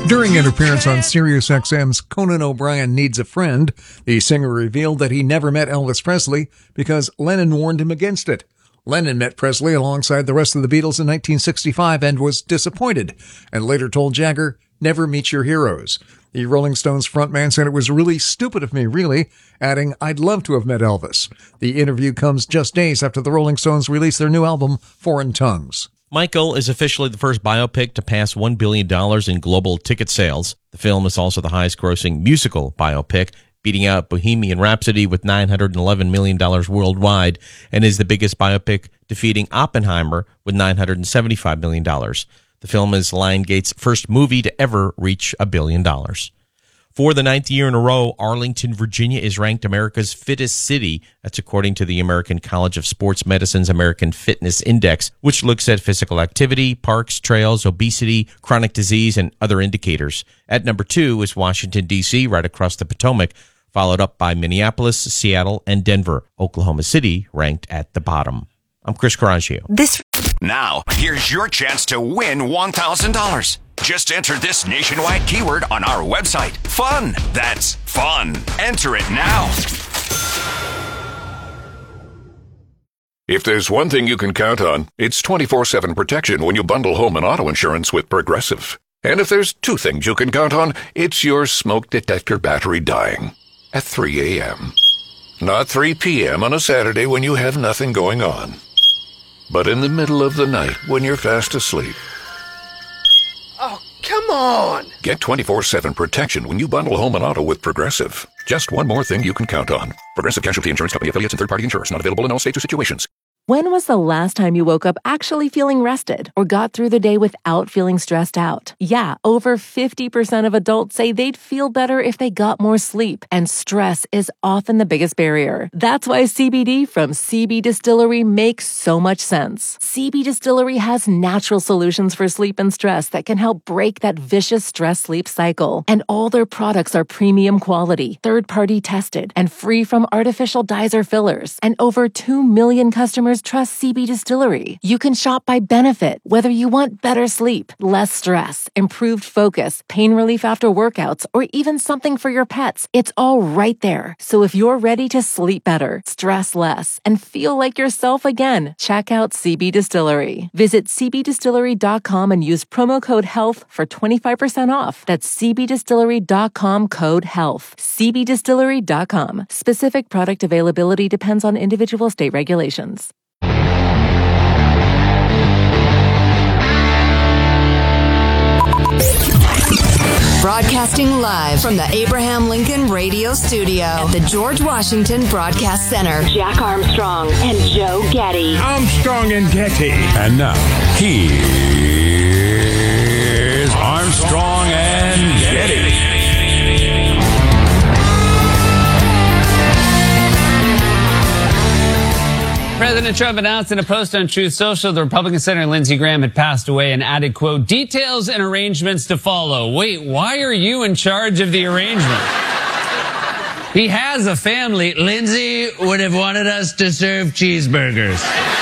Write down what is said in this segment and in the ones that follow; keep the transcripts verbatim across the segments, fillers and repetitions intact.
During an appearance on Sirius X M's Conan O'Brien Needs a Friend, the singer revealed that he never met Elvis Presley because Lennon warned him against it. Lennon met Presley alongside the rest of the Beatles in nineteen sixty-five and was disappointed, and later told Jagger, "Never meet your heroes." The Rolling Stones frontman said it was really stupid of me, really, adding, "I'd love to have met Elvis." The interview comes just days after the Rolling Stones released their new album, Foreign Tongues. Michael is officially the first biopic to pass one billion dollars in global ticket sales. The film is also the highest-grossing musical biopic, beating out Bohemian Rhapsody with nine hundred eleven million dollars worldwide, and is the biggest biopic, defeating Oppenheimer with nine hundred seventy-five million dollars. The film is Lionsgate's first movie to ever reach a billion dollars. For the ninth year in a row, Arlington, Virginia is ranked America's fittest city. That's according to the American College of Sports Medicine's American Fitness Index, which looks at physical activity, parks, trails, obesity, chronic disease, and other indicators. At number two is Washington, D C, right across the Potomac, followed up by Minneapolis, Seattle, and Denver. Oklahoma City ranked at the bottom. I'm Chris Coraggio. This Now, here's your chance to win one thousand dollars. Just enter this nationwide keyword on our website. Fun. That's fun. Enter it now. If there's one thing you can count on, it's twenty-four seven protection when you bundle home and auto insurance with Progressive. And if there's two things you can count on, it's your smoke detector battery dying at three a.m. Not three p.m. on a Saturday when you have nothing going on, but in the middle of the night when you're fast asleep. Oh, come on! Get twenty-four seven protection when you bundle home and auto with Progressive. Just one more thing you can count on. Progressive Casualty Insurance Company affiliates and third-party insurers. Not available in all states or situations. When was the last time you woke up actually feeling rested or got through the day without feeling stressed out? Yeah, over fifty percent of adults say they'd feel better if they got more sleep, and stress is often the biggest barrier. That's why C B D from C B Distillery makes so much sense. C B Distillery has natural solutions for sleep and stress that can help break that vicious stress-sleep cycle. And all their products are premium quality, third-party tested, and free from artificial dyes or fillers. And over two million customers trust C B Distillery. You can shop by benefit, whether you want better sleep, less stress, improved focus, pain relief after workouts, or even something for your pets. It's all right there. So if you're ready to sleep better, stress less, and feel like yourself again, check out C B Distillery. Visit c b distillery dot com and use promo code HEALTH for twenty-five percent off. That's c b distillery dot com code HEALTH. c b distillery dot com. Specific product availability depends on individual state regulations. Broadcasting live from the Abraham Lincoln Radio Studio at the George Washington Broadcast Center. Jack Armstrong and Joe Getty. Armstrong and Getty. And now, here's Armstrong and Getty. President Trump announced in a post on Truth Social the Republican Senator Lindsey Graham had passed away and added, quote, "Details and arrangements to follow." Wait, why are you in charge of the arrangement? He has a family. Lindsey would have wanted us to serve cheeseburgers.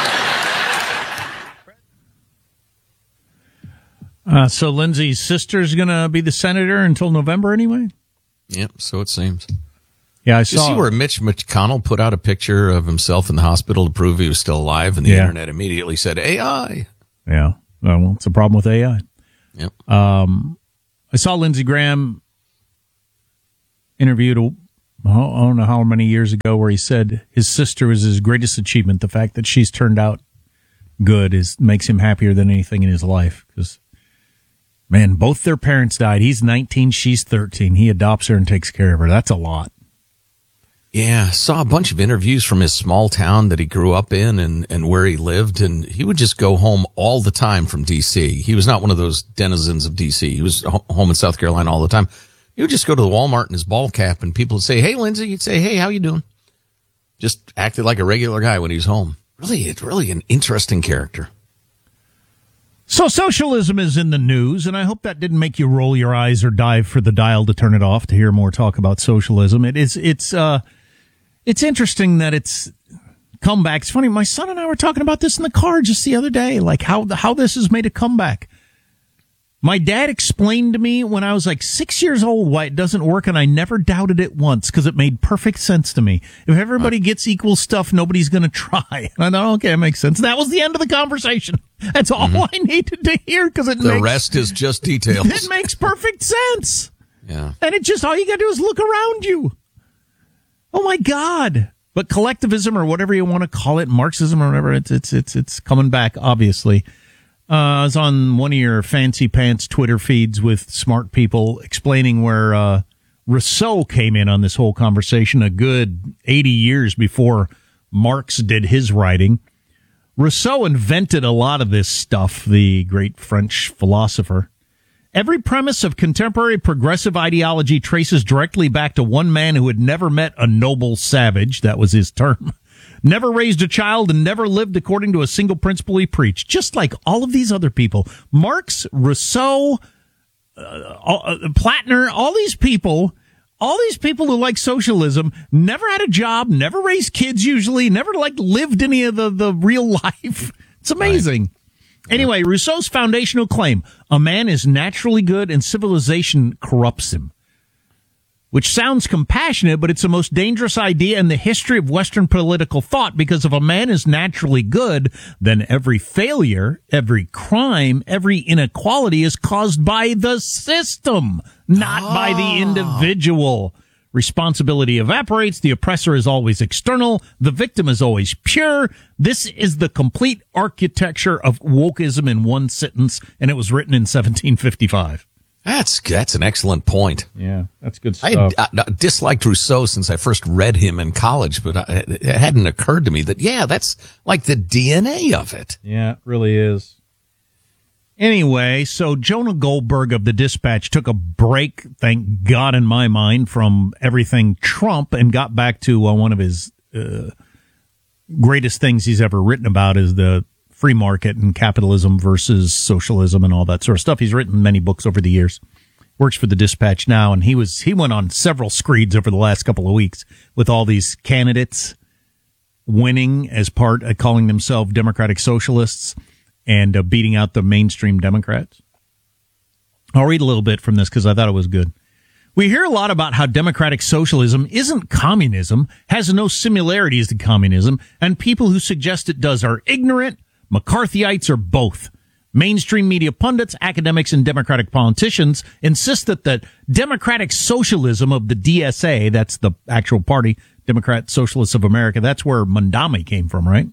Uh, so Lindsey's sister's going to be the senator until November anyway? Yep, so it seems. Yeah, I saw. You see where Mitch McConnell put out a picture of himself in the hospital to prove he was still alive, and the yeah. internet immediately said A I. Yeah, well, it's a problem with A I. Yep. Um, I saw Lindsey Graham interviewed, I don't know how many years ago, where he said his sister was his greatest achievement. The fact that she's turned out good is makes him happier than anything in his life. Because, man, both their parents died. He's nineteen, she's thirteen. He adopts her and takes care of her. That's a lot. Yeah, saw a bunch of interviews from his small town that he grew up in and, and where he lived, and he would just go home all the time from D C. He was not one of those denizens of D C. He was home in South Carolina all the time. He would just go to the Walmart in his ball cap, and people would say, "Hey, Lindsey," he'd say, "Hey, how you doing?" Just acted like a regular guy when he was home. Really, it's really an interesting character. So socialism is in the news, and I hope that didn't make you roll your eyes or dive for the dial to turn it off to hear more talk about socialism. It is, it's, uh, It's interesting that it's comeback. It's funny. My son and I were talking about this in the car just the other day, like how how this has made a comeback. My dad explained to me when I was like six years old why it doesn't work, and I never doubted it once because it made perfect sense to me. If everybody gets equal stuff, nobody's going to try. And I thought, okay, that makes sense. That was the end of the conversation. That's all mm-hmm. I needed to hear because it the makes, rest is just details. It makes perfect sense. Yeah. And it just, all you got to do is look around you. Oh my God. But collectivism or whatever you want to call it, Marxism or whatever, it's, it's, it's, it's coming back, obviously. Uh, I was on one of your fancy pants Twitter feeds with smart people explaining where uh, Rousseau came in on this whole conversation a good eighty years before Marx did his writing. Rousseau invented a lot of this stuff, the great French philosopher. Every premise of contemporary progressive ideology traces directly back to one man who had never met a noble savage. That was his term. Never raised a child and never lived according to a single principle he preached, just like all of these other people. Marx, Rousseau, uh, uh, Platner, all these people, all these people who like socialism never had a job, never raised kids usually, never like lived any of the, the real life. It's amazing. Right. Anyway, Rousseau's foundational claim, a man is naturally good and civilization corrupts him. Which sounds compassionate, but it's the most dangerous idea in the history of Western political thought, because if a man is naturally good, then every failure, every crime, every inequality is caused by the system, not oh. by the individual. Responsibility evaporates, the oppressor is always external, the victim is always pure. This is the complete architecture of wokeism in one sentence, and it was written in seventeen fifty-five. That's that's an excellent point. Yeah, that's good stuff. I, I disliked Rousseau since I first read him in college, but I, it hadn't occurred to me that, yeah, that's like the D N A of it. Yeah, it really is. Anyway, so Jonah Goldberg of the Dispatch took a break, thank God in my mind, from everything Trump and got back to uh, one of his uh, greatest things he's ever written about is the free market and capitalism versus socialism and all that sort of stuff. He's written many books over the years. Works for the Dispatch now, and he was he went on several screeds over the last couple of weeks with all these candidates winning as part of calling themselves Democratic Socialists and uh, beating out the mainstream Democrats. I'll read a little bit from this because I thought it was good. We hear a lot about how democratic socialism isn't communism, has no similarities to communism, and people who suggest it does are ignorant, McCarthyites, or both. Mainstream media pundits, academics, and Democratic politicians insist that the democratic socialism of the D S A, that's the actual party, Democrat Socialists of America, that's where Mondami came from, right?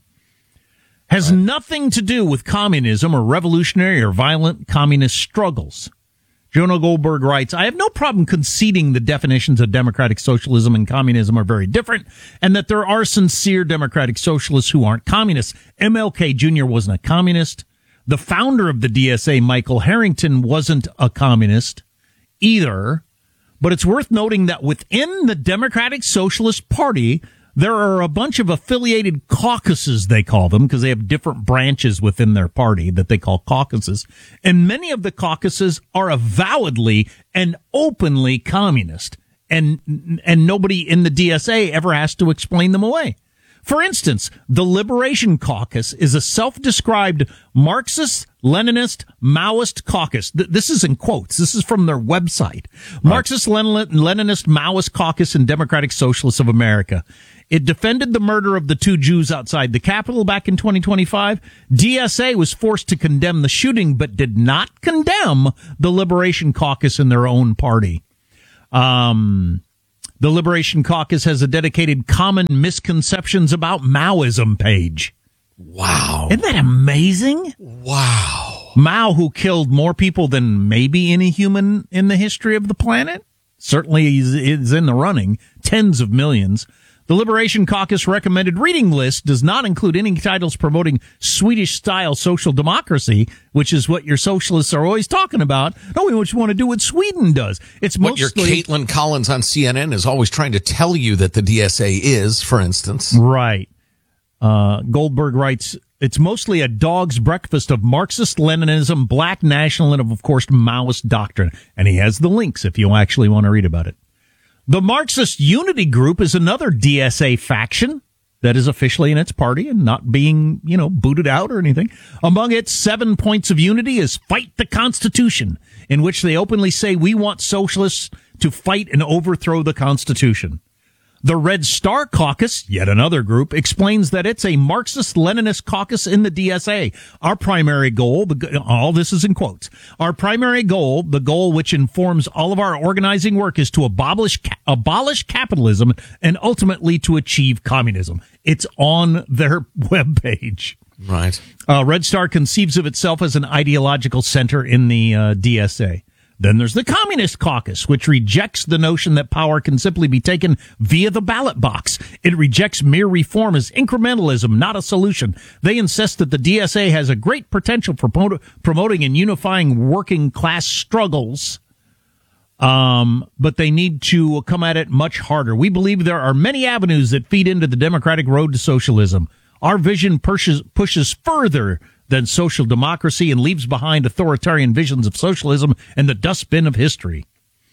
Has right. nothing to do with communism or revolutionary or violent communist struggles. Jonah Goldberg writes, I have no problem conceding the definitions of democratic socialism and communism are very different, and that there are sincere democratic socialists who aren't communists. M L K Junior wasn't a communist. The founder of the D S A, Michael Harrington, wasn't a communist either. But it's worth noting that within the Democratic Socialist Party, there are a bunch of affiliated caucuses, they call them, because they have different branches within their party that they call caucuses. And many of the caucuses are avowedly and openly communist. And, and nobody in the D S A ever has to explain them away. For instance, the Liberation Caucus is a self-described Marxist, Leninist, Maoist caucus. Th- this is in quotes. This is from their website. Right. Marxist, Lenin- Leninist, Maoist caucus and Democratic Socialists of America. It defended the murder of the two Jews outside the Capitol back in twenty twenty-five. D S A was forced to condemn the shooting, but did not condemn the Liberation Caucus in their own party. Um... The Liberation Caucus has a dedicated common misconceptions about Maoism page. Wow. Isn't that amazing? Wow. Mao, who killed more people than maybe any human in the history of the planet, certainly is in the running, tens of millions. The Liberation Caucus recommended reading list does not include any titles promoting Swedish-style social democracy, which is what your socialists are always talking about. No, we just want to do what Sweden does. It's what mostly your Caitlin Collins on C N N is always trying to tell you that the D S A is, for instance. Right. Uh, Goldberg writes, it's mostly a dog's breakfast of Marxist Leninism, black nationalism, and of course Maoist doctrine. And he has the links if you actually want to read about it. The Marxist Unity Group is another D S A faction. that is officially in its party and not being, you know, booted out or anything. Among its seven points of unity is Fight the Constitution, in which they openly say we want socialists to fight and overthrow the Constitution. The Red Star Caucus, yet another group, explains that it's a Marxist-Leninist caucus in the D S A. Our primary goal, the, all this is in quotes, our primary goal, the goal which informs all of our organizing work, is to abolish, abolish capitalism and ultimately to achieve communism. It's on their webpage. Right. Uh, Red Star conceives of itself as an ideological center in the uh, D S A. Then there's the Communist Caucus, which rejects the notion that power can simply be taken via the ballot box. It rejects mere reform as incrementalism, not a solution. They insist that the D S A has a great potential for promoting and unifying working class struggles, um, but they need to come at it much harder. We believe there are many avenues that feed into the democratic road to socialism. Our vision pushes, pushes further than social democracy and leaves behind authoritarian visions of socialism in the dustbin of history.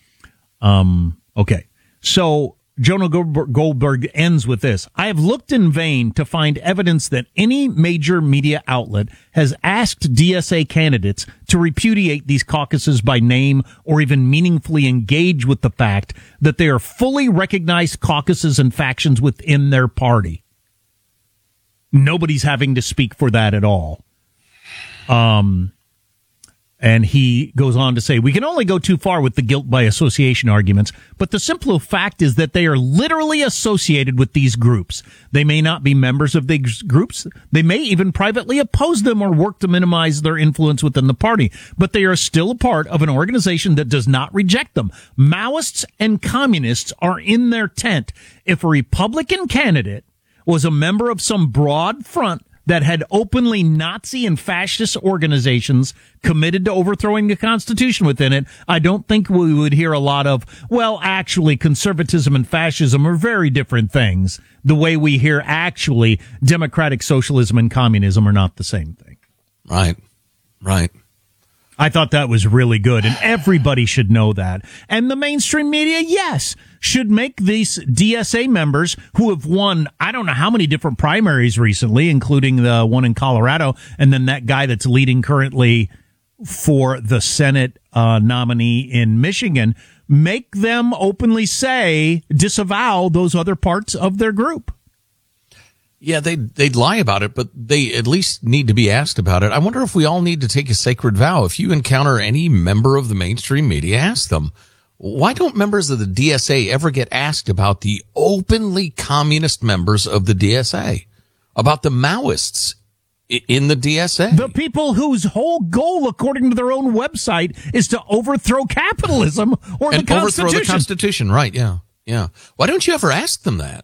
Um, okay. So Jonah Goldberg ends with this. I have looked in vain to find evidence that any major media outlet has asked D S A candidates to repudiate these caucuses by name or even meaningfully engage with the fact that they are fully recognized caucuses and factions within their party. Nobody's having to speak for that at all. Um, and he goes on to say, we can only go too far with the guilt by association arguments, but the simple fact is that they are literally associated with these groups. They may not be members of these groups. They may even privately oppose them or work to minimize their influence within the party, but they are still a part of an organization that does not reject them. Maoists and communists are in their tent. If a Republican candidate was a member of some broad front that had openly Nazi and fascist organizations committed to overthrowing the Constitution within it, I don't think we would hear a lot of, well, actually, conservatism and fascism are very different things. The way we hear actually democratic socialism and communism are not the same thing. Right, right. I thought that was really good, and everybody should know that. And the mainstream media, yes, should make these D S A members who have won, I don't know how many different primaries recently, including the one in Colorado, and then that guy that's leading currently for the Senate uh, nominee in Michigan, make them openly say, disavow those other parts of their group. Yeah, they'd, they'd lie about it, but they at least need to be asked about it. I wonder if we all need to take a sacred vow. If you encounter any member of the mainstream media, ask them, why don't members of the D S A ever get asked about the openly communist members of the D S A? About the Maoists in the D S A? The people whose whole goal, according to their own website, is to overthrow capitalism or and the Constitution. overthrow the Constitution, right, yeah, yeah. Why don't you ever ask them that?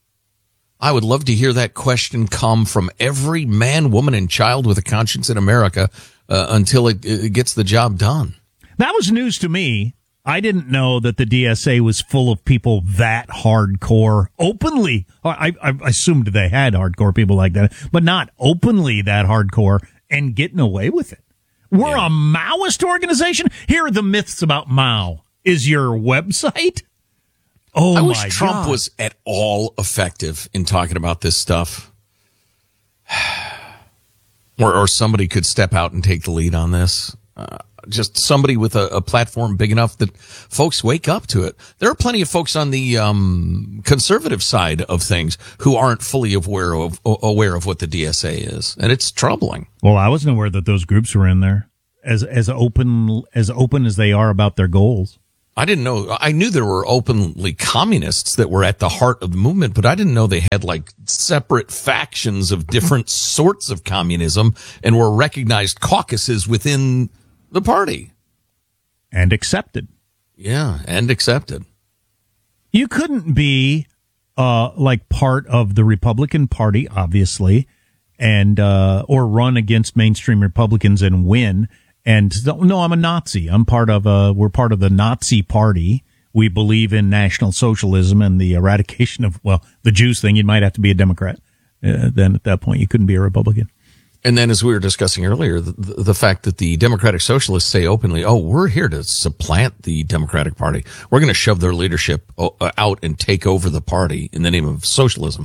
I would love to hear that question come from every man, woman, and child with a conscience in America uh, until it, it gets the job done. That was news to me. I didn't know that the D S A was full of people that hardcore, openly. I, I, I assumed they had hardcore people like that, but not openly that hardcore and getting away with it. We're yeah. a Maoist organization? Here are the myths about Mao. Is your website? Oh, I wish my Trump God. was at all effective in talking about this stuff. or, or somebody could step out and take the lead on this. Uh, just somebody with a, a platform big enough that folks wake up to it. There are plenty of folks on the um, conservative side of things who aren't fully aware of aware of what the D S A is, and it's troubling. Well, I wasn't aware that those groups were in there as as open as open as they are about their goals. I didn't know. I knew there were openly communists that were at the heart of the movement, but I didn't know they had like separate factions of different sorts of communism and were recognized caucuses within the party. And accepted. Yeah, and accepted. You couldn't be uh, like part of the Republican Party, obviously, and uh, or run against mainstream Republicans and win. And no, I'm a Nazi. I'm part of a, we're part of the Nazi party. We believe in National Socialism and the eradication of, well, the Jews thing. You might have to be a Democrat. Uh, then at that point, you couldn't be a Republican. And then as we were discussing earlier, the, the fact that the Democratic Socialists say openly, oh, we're here to supplant the Democratic Party. We're going to shove their leadership out and take over the party in the name of socialism.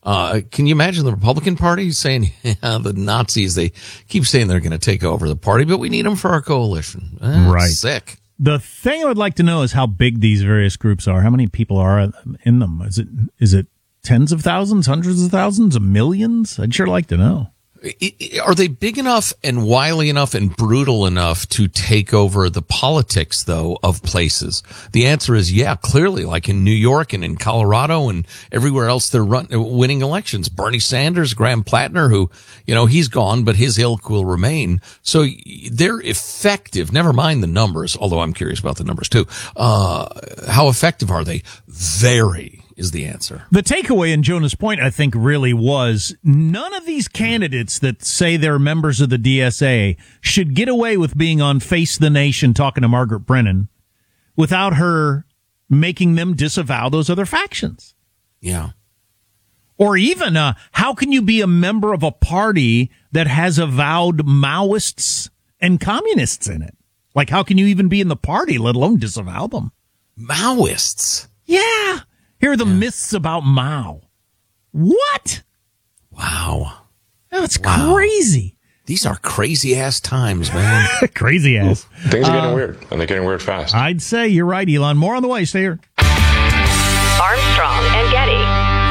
Uh, can you imagine the Republican Party saying, yeah, the Nazis, they keep saying they're going to take over the party, but we need them for our coalition. Eh, right. Sick. The thing I would like to know is how big these various groups are. How many people are in them? Is it is it tens of thousands, hundreds of thousands, millions? I'd sure like to know. Are they big enough and wily enough and brutal enough to take over the politics, though, of places? The answer is yeah, clearly, like in New York and in Colorado and everywhere else they're run, winning elections. Bernie Sanders, Graham Plattner, who, you know, he's gone, but his ilk will remain. So they're effective. Never mind the numbers, although I'm curious about the numbers, too. Uh, how effective are they? Very. Is the answer. The takeaway in Jonah's point, I think, really was none of these candidates that say they're members of the D S A should get away with being on Face the Nation talking to Margaret Brennan without her making them disavow those other factions. Yeah. Or even, uh, how can you be a member of a party that has avowed Maoists and communists in it? Like, how can you even be in the party, let alone disavow them? Maoists? Yeah. Here are the yeah. myths about Mao. What? Wow. That's wow. crazy. These are crazy ass times, man. Crazy ass. Well, things are getting uh, weird, and they're getting weird fast. I'd say you're right, Elon. More on the way. Stay here. Armstrong and Getty.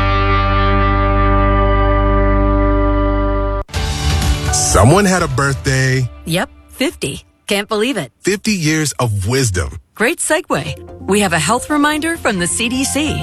Someone had a birthday. Yep, fifty. Can't believe it. fifty years of wisdom. Great segue. We have a health reminder from the C D C.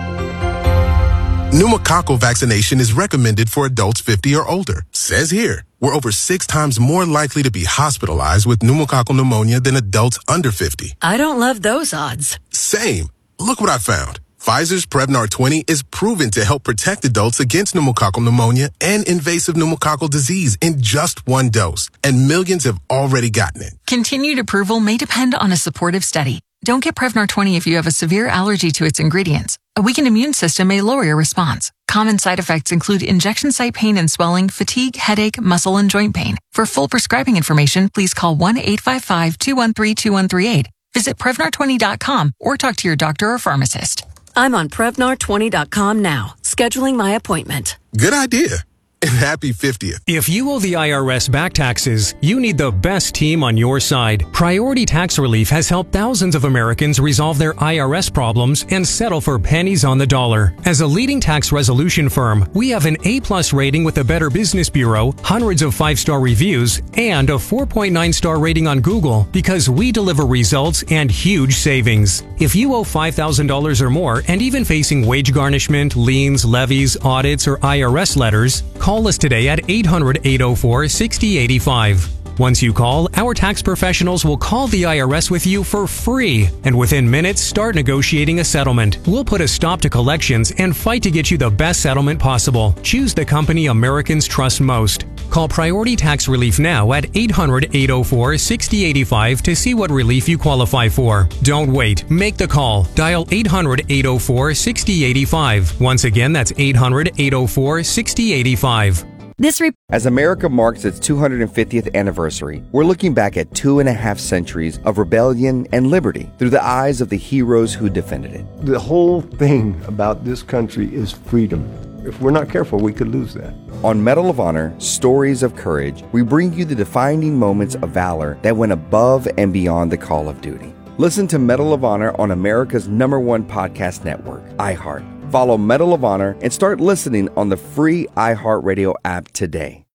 Pneumococcal vaccination is recommended for adults fifty or older. Says here, we're over six times more likely to be hospitalized with pneumococcal pneumonia than adults under fifty. I don't love those odds. Same. Look what I found. Pfizer's Prevnar twenty is proven to help protect adults against pneumococcal pneumonia and invasive pneumococcal disease in just one dose, and millions have already gotten it. Continued approval may depend on a supportive study. Don't get Prevnar twenty if you have a severe allergy to its ingredients. A weakened immune system may lower your response. Common side effects include injection site pain and swelling, fatigue, headache, muscle, and joint pain. For full prescribing information, please call one eight five five, two one three, two one three eight. Visit Prevnar twenty dot com or talk to your doctor or pharmacist. I'm on Prevnar twenty dot com now, scheduling my appointment. Good idea. And happy fiftieth. If you owe the I R S back taxes, you need the best team on your side. Priority Tax Relief has helped thousands of Americans resolve their I R S problems and settle for pennies on the dollar. As a leading tax resolution firm, we have an A-plus rating with the Better Business Bureau, hundreds of five-star reviews, and a four point nine star rating on Google because we deliver results and huge savings. If you owe five thousand dollars or more and even facing wage garnishment, liens, levies, audits, or I R S letters, call Call us today at eight hundred, eight oh four, six oh eight five. Once you call, our tax professionals will call the I R S with you for free, and within minutes start negotiating a settlement. We'll put a stop to collections and fight to get you the best settlement possible. Choose the company Americans trust most. Call Priority Tax Relief now at eight hundred, eight oh four, six oh eight five to see what relief you qualify for. Don't wait. Make the call. Dial eight hundred, eight oh four, six oh eight five. Once again, that's eight hundred, eight oh four, six oh eight five. This re- As America marks its two hundred fiftieth anniversary, we're looking back at two and a half centuries of rebellion and liberty through the eyes of the heroes who defended it. The whole thing about this country is freedom. If we're not careful, we could lose that. On Medal of Honor, Stories of Courage, we bring you the defining moments of valor that went above and beyond the call of duty. Listen to Medal of Honor on America's number one podcast network, iHeart. Follow Medal of Honor and start listening on the free iHeartRadio app today.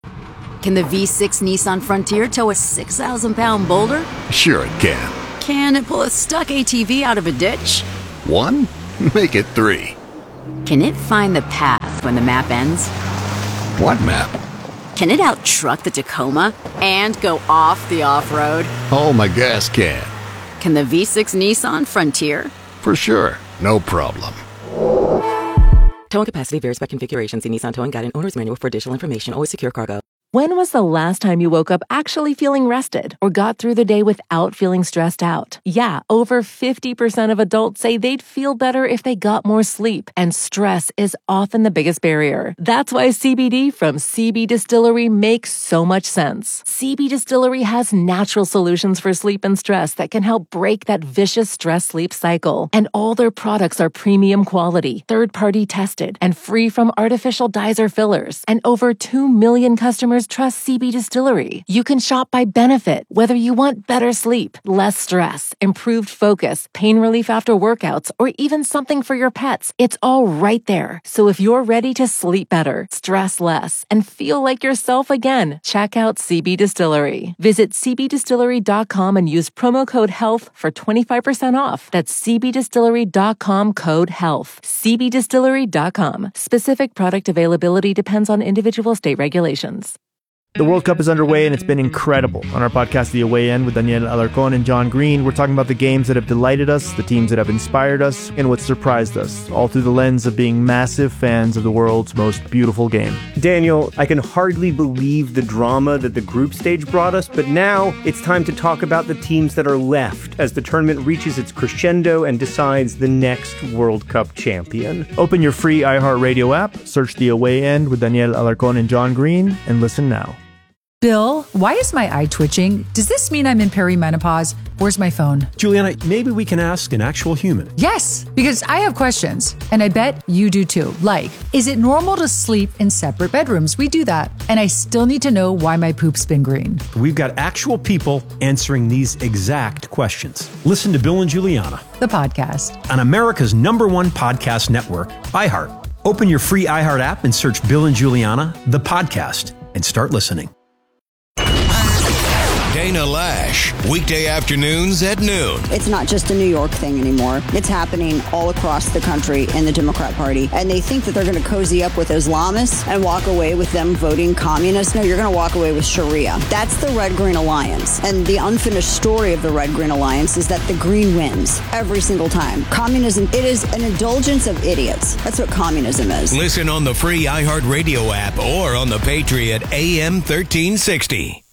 Can the V six Nissan Frontier tow a six thousand pound boulder? Sure it can. Can it pull a stuck A T V out of a ditch? One? Make it three. Can it find the path when the map ends? What map? Can it out-truck the Tacoma and go off the off-road? Oh, my gas can. Can the V six Nissan Frontier? For sure. No problem. Towing capacity varies by configuration. See Nissan Towing Guide and Owner's Manual for additional information. Always secure cargo. When was the last time you woke up actually feeling rested or got through the day without feeling stressed out? Yeah, over fifty percent of adults say they'd feel better if they got more sleep, and stress is often the biggest barrier. That's why C B D from C B Distillery makes so much sense. C B Distillery has natural solutions for sleep and stress that can help break that vicious stress-sleep cycle. And all their products are premium quality, third-party tested, and free from artificial dyes or fillers. And over two million customers trust C B Distillery. You can shop by benefit, whether you want better sleep, less stress, improved focus, pain relief after workouts, or even something for your pets. It's all right there. So if you're ready to sleep better, stress less, and feel like yourself again, check out C B Distillery. Visit c b distillery dot com and use promo code HEALTH for twenty-five percent off. That's c b distillery dot com code HEALTH. c b distillery dot com. Specific product availability depends on individual state regulations. The World Cup is underway, and it's been incredible. On our podcast, The Away End, with Daniel Alarcon and John Green, we're talking about the games that have delighted us, the teams that have inspired us, and what surprised us, all through the lens of being massive fans of the world's most beautiful game. Daniel, I can hardly believe the drama that the group stage brought us, but now it's time to talk about the teams that are left as the tournament reaches its crescendo and decides the next World Cup champion. Open your free iHeartRadio app, search The Away End with Daniel Alarcon and John Green, and listen now. Bill, why is my eye twitching? Does this mean I'm in perimenopause? Where's my phone? Juliana, maybe we can ask an actual human. Yes, because I have questions, and I bet you do too. Like, is it normal to sleep in separate bedrooms? We do that. And I still need to know why my poop's been green. We've got actual people answering these exact questions. Listen to Bill and Juliana, the podcast, on America's number one podcast network, iHeart. Open your free iHeart app and search Bill and Juliana, the podcast, and start listening. Dana Lash, weekday afternoons at noon. It's not just a New York thing anymore. It's happening all across the country in the Democrat Party. And they think that they're going to cozy up with Islamists and walk away with them voting communist. No, you're going to walk away with Sharia. That's the Red-Green Alliance. And the unfinished story of the Red-Green Alliance is that the Green wins every single time. Communism, it is an indulgence of idiots. That's what communism is. Listen on the free iHeartRadio app or on the Patriot A M thirteen sixty.